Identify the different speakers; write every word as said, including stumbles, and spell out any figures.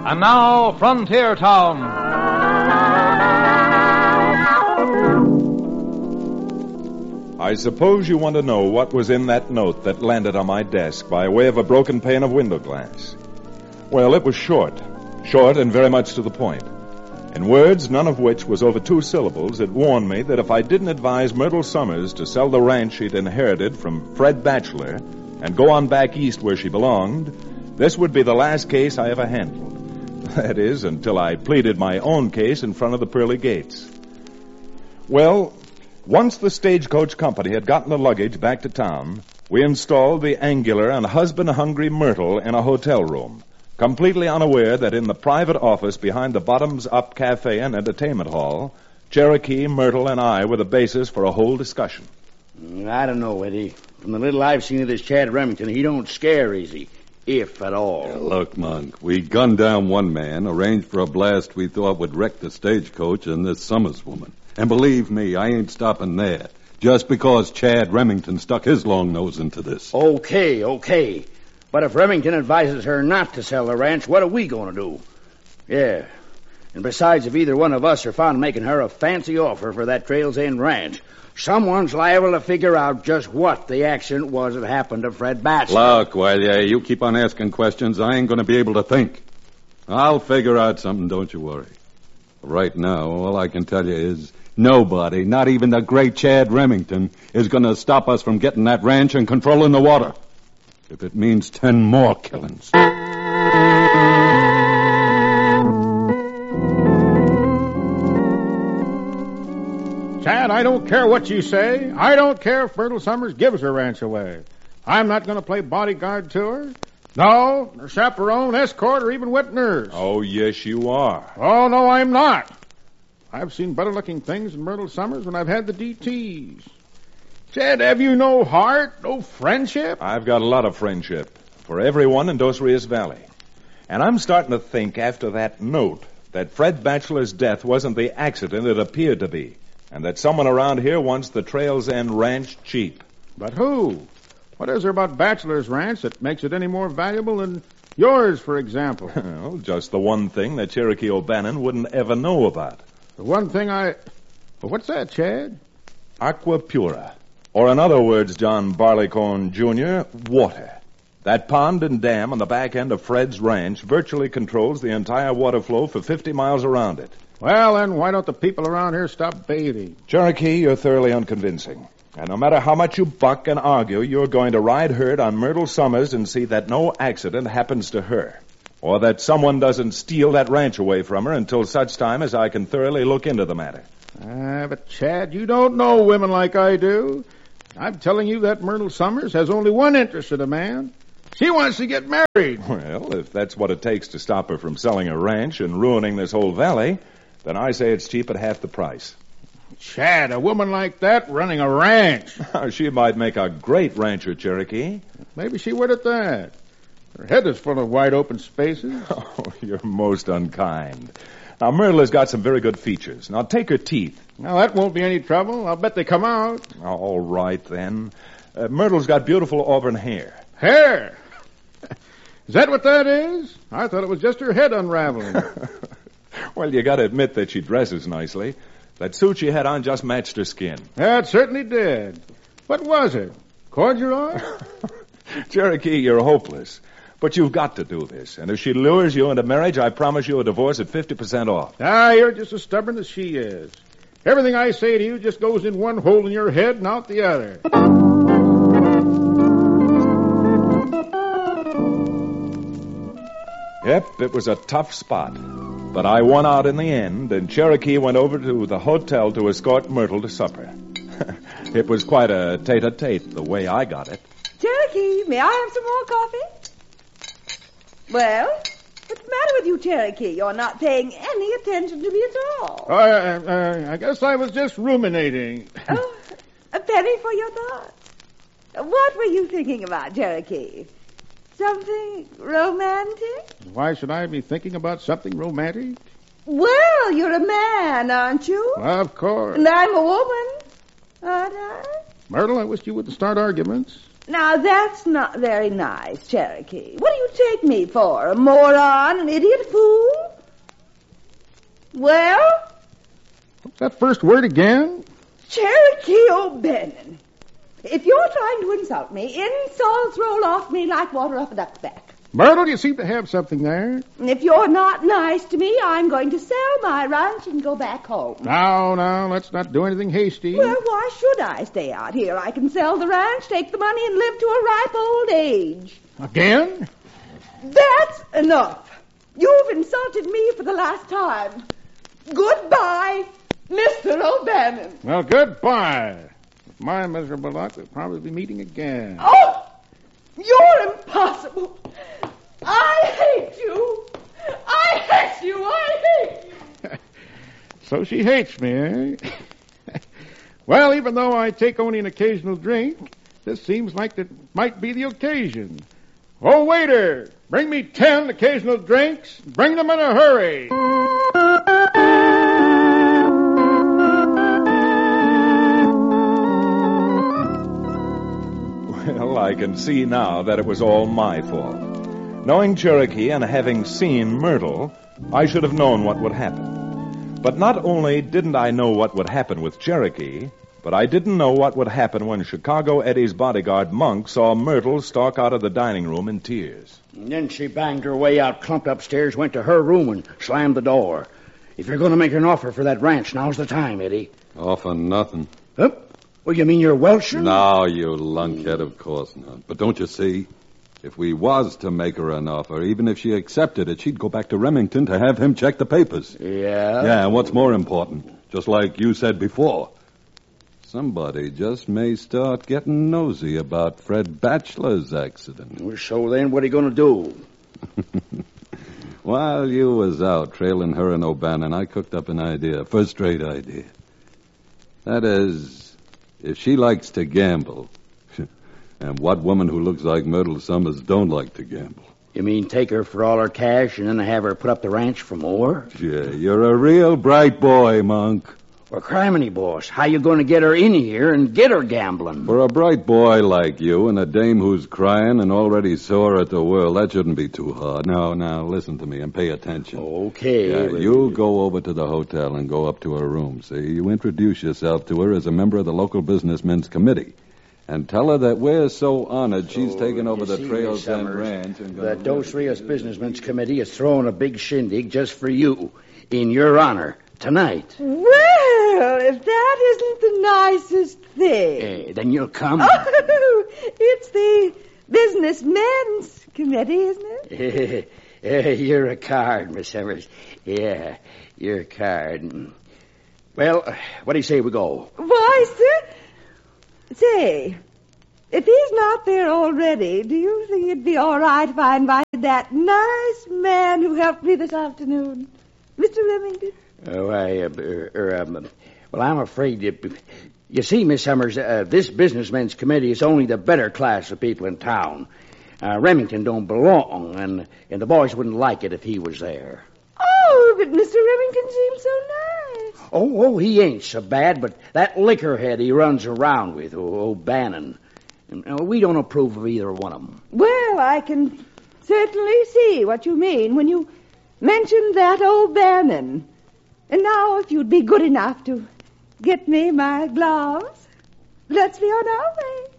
Speaker 1: And now, Frontier Town.
Speaker 2: I suppose you want to know what was in that note that landed on my desk by way of a broken pane of window glass. Well, it was short. Short and very much to the point. In words, none of which was over two syllables, it warned me that if I didn't advise Myrtle Summers to sell the ranch she'd inherited from Fred Batchelor and go on back east where she belonged, this would be the last case I ever handled. That is, until I pleaded my own case in front of the pearly gates. Well, once the stagecoach company had gotten the luggage back to town, we installed the angular and husband-hungry Myrtle in a hotel room, completely unaware that in the private office behind the bottoms-up cafe and entertainment hall, Cherokee, Myrtle, and I were the basis for a whole discussion.
Speaker 3: I don't know, Eddie. From the little I've seen of this Chad Remington, he don't scare easy, if at all.
Speaker 4: Yeah, look, Monk, we gunned down one man, arranged for a blast we thought would wreck the stagecoach and this Summers woman. And believe me, I ain't stopping there, just because Chad Remington stuck his long nose into this.
Speaker 3: Okay, okay. But if Remington advises her not to sell the ranch, what are we going to do? Yeah. And besides, if either one of us are found making her a fancy offer for that Trails End ranch, someone's liable to figure out just what the accident was that happened to Fred Batchelor.
Speaker 4: Look, while yeah, you keep on asking questions, I ain't going to be able to think. I'll figure out something, don't you worry. Right now, all I can tell you is nobody, not even the great Chad Remington, is going to stop us from getting that ranch and controlling the water. If it means ten more killings.
Speaker 5: Chad, I don't care what you say. I don't care if Myrtle Summers gives her ranch away. I'm not going to play bodyguard to her. No, or chaperone, escort, or even wet nurse.
Speaker 2: Oh, yes, you are.
Speaker 5: Oh, no, I'm not. I've seen better-looking things in Myrtle Summers when I've had the D Ts. Chad, have you no heart, no friendship?
Speaker 2: I've got a lot of friendship for everyone in Dos Rios Valley. And I'm starting to think after that note that Fred Batchelor's death wasn't the accident it appeared to be, and that someone around here wants the Trails End ranch cheap.
Speaker 5: But who? What is there about Batchelor's ranch that makes it any more valuable than yours, for example?
Speaker 2: Well, just the one thing that Cherokee O'Bannon wouldn't ever know about.
Speaker 5: The one thing I... Well, what's that, Chad?
Speaker 2: Aqua Pura. Or in other words, John Barleycorn, Junior, water. That pond and dam on the back end of Fred's ranch virtually controls the entire water flow for fifty miles around it.
Speaker 5: Well, then, why don't the people around here stop bathing?
Speaker 2: Cherokee, you're thoroughly unconvincing. And no matter how much you buck and argue, you're going to ride herd on Myrtle Summers and see that no accident happens to her. Or that someone doesn't steal that ranch away from her until such time as I can thoroughly look into the matter.
Speaker 5: Ah, but, Chad, you don't know women like I do. I'm telling you that Myrtle Summers has only one interest in a man. She wants to get married.
Speaker 2: Well, if that's what it takes to stop her from selling a ranch and ruining this whole valley, then I say it's cheap at half the price.
Speaker 5: Chad, a woman like that running a ranch.
Speaker 2: She might make a great rancher, Cherokee.
Speaker 5: Maybe she would at that. Her head is full of wide open spaces.
Speaker 2: Oh, you're most unkind. Now, Myrtle has got some very good features. Now, take her teeth.
Speaker 5: Now, that won't be any trouble. I'll bet they come out.
Speaker 2: All right, then. Uh, Myrtle's got beautiful auburn hair.
Speaker 5: Hair? Is that what that is? I thought it was just her head unraveling.
Speaker 2: Well, you got to admit that she dresses nicely. That suit she had on just matched her skin.
Speaker 5: Yeah, it certainly did. What was it? Corduroy?
Speaker 2: Cherokee, you're hopeless. But you've got to do this. And if she lures you into marriage, I promise you a divorce at fifty percent off.
Speaker 5: Ah, you're just as stubborn as she is. Everything I say to you just goes in one hole in your head and out the other.
Speaker 2: Yep, it was a tough spot. But I won out in the end, and Cherokee went over to the hotel to escort Myrtle to supper. It was quite a tete-a-tete, the way I got it.
Speaker 6: Cherokee, may I have some more coffee? Well, what's the matter with you, Cherokee? You're not paying any attention to me at all.
Speaker 5: Uh, uh, I guess I was just ruminating.
Speaker 6: Oh, a penny for your thoughts. What were you thinking about, Cherokee? Something romantic?
Speaker 5: Why should I be thinking about something romantic?
Speaker 6: Well, you're a man, aren't you?
Speaker 5: Of course.
Speaker 6: And I'm a woman, aren't I?
Speaker 5: Myrtle, I wish you wouldn't start arguments.
Speaker 6: Now, that's not very nice, Cherokee. What do you take me for? A moron? An idiot fool? Well?
Speaker 5: What's that first word again?
Speaker 6: Cherokee O'Bannon. If you're trying to insult me, insults roll off me like water off a duck's back.
Speaker 5: Myrtle, you seem to have something there.
Speaker 6: If you're not nice to me, I'm going to sell my ranch and go back home.
Speaker 5: No, no, let's not do anything hasty.
Speaker 6: Well, why should I stay out here? I can sell the ranch, take the money, and live to a ripe old age.
Speaker 5: Again?
Speaker 6: That's enough. You've insulted me for the last time. Goodbye, Mister O'Bannon.
Speaker 5: Well, goodbye. With my miserable luck, we'll probably be meeting again.
Speaker 6: Oh, you're impossible. I hate you. I hate you. I hate you.
Speaker 5: So she hates me, eh? Well, even though I take only an occasional drink, this seems like it might be the occasion. Oh, waiter, bring me ten occasional drinks. Bring them in a hurry.
Speaker 2: Well, I can see now that it was all my fault. Knowing Cherokee and having seen Myrtle, I should have known what would happen. But not only didn't I know what would happen with Cherokee, but I didn't know what would happen when Chicago Eddie's bodyguard, Monk, saw Myrtle stalk out of the dining room in tears.
Speaker 3: And then she banged her way out, clumped upstairs, went to her room, and slammed the door. If you're going to make an offer for that ranch, now's the time, Eddie.
Speaker 4: Offer nothing.
Speaker 3: Huh? Well, you mean you're Welshing?
Speaker 4: No, you lunkhead, of course not. But don't you see? If we was to make her an offer, even if she accepted it, she'd go back to Remington to have him check the papers.
Speaker 3: Yeah?
Speaker 4: Yeah, and what's more important, just like you said before, somebody just may start getting nosy about Fred Batchelor's accident.
Speaker 3: Well, so then what are you going to do?
Speaker 4: While you was out trailing her and O'Bannon, I cooked up an idea, first-rate idea. That is, if she likes to gamble, and what woman who looks like Myrtle Summers don't like to gamble?
Speaker 3: You mean take her for all her cash and then have her put up the ranch for more?
Speaker 4: Yeah, you're a real bright boy, Monk.
Speaker 3: Well, criminy, boss, how you going to get her in here and get her gambling?
Speaker 4: For a bright boy like you and a dame who's crying and already sore at the world, that shouldn't be too hard. Now, now, listen to me and pay attention.
Speaker 3: Okay.
Speaker 4: Yeah,
Speaker 3: but...
Speaker 4: you go over to the hotel and go up to her room. See, you introduce yourself to her as a member of the local businessmen's committee. And tell her that we're so honored she's
Speaker 3: so,
Speaker 4: taken over the
Speaker 3: see,
Speaker 4: Trails End
Speaker 3: Summers,
Speaker 4: Ranch. And
Speaker 3: the Dos Rios Businessmen's Committee is throwing a big shindig just for you, in your honor, tonight.
Speaker 6: Well, if that isn't the nicest thing.
Speaker 3: Uh, then you'll come.
Speaker 6: Oh, it's the Businessmen's Committee, isn't it?
Speaker 3: uh, you're a card, Miss Summers. Yeah, you're a card. Well, what do you say we go?
Speaker 6: Why, sir... Say, if he's not there already, do you think it'd be all right if I invited that nice man who helped me this afternoon, Mister Remington?
Speaker 3: Oh, I, uh, er, um, well, I'm afraid you, you see, Miss Summers, uh, this businessmen's committee is only the better class of people in town. Uh, Remington don't belong, and, and the boys wouldn't like it if he was there.
Speaker 6: Oh, but Mister Remington seems so nice.
Speaker 3: Oh, oh, he ain't so bad, but that liquorhead he runs around with, O'Bannon, oh, we don't approve of either one of them.
Speaker 6: Well, I can certainly see what you mean when you mention that O'Bannon. And now, if you'd be good enough to get me my gloves, let's be on our way.